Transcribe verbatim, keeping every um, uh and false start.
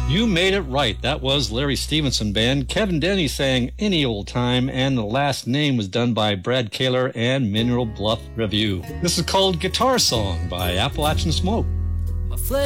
You made it right. That was Larry Stevenson Band. Kevin Denny sang Any Old Time, and the last name was done by Brad Kaler and Mineral Bluff Review. This is called Guitar Song by Appalachian Smoke.